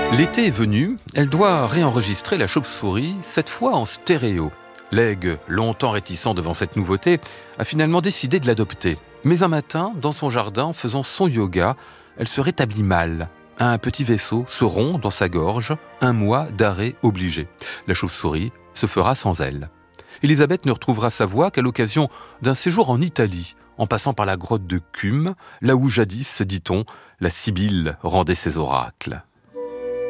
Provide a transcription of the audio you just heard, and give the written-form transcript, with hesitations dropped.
L'été est venu, elle doit réenregistrer la chauve-souris, cette fois en stéréo. L'aigle, longtemps réticent devant cette nouveauté, a finalement décidé de l'adopter. Mais un matin, dans son jardin, en faisant son yoga, elle se rétablit mal. Un petit vaisseau se rompt dans sa gorge, 1 mois d'arrêt obligé. La chauve-souris se fera sans elle. Élisabeth ne retrouvera sa voix qu'à l'occasion d'un séjour en Italie, en passant par la grotte de Cumes, là où jadis, dit-on, la Sibylle rendait ses oracles.